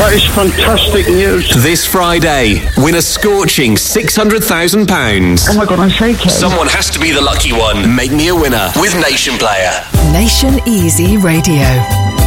That is fantastic news. This Friday, win a scorching £600,000. Oh my God, I'm shaking. Someone has to be the lucky one. Make me a winner with Nation Player. Nation Easy Radio.